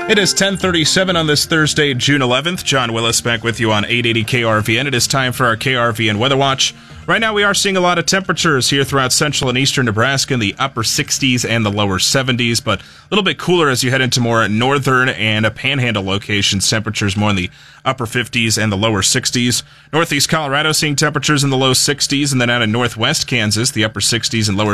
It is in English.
It is 10:37 on this Thursday, June 11th. John Willis back with you on 880 KRVN. It is time for our KRVN Weather Watch. Right now we are seeing a lot of temperatures here throughout central and eastern Nebraska in the upper 60s and the lower 70s, but a little bit cooler as you head into more northern and panhandle locations. Temperatures more in the upper 50s and the lower 60s. Northeast Colorado seeing temperatures in the low 60s, and then out in northwest Kansas, the upper 60s and lower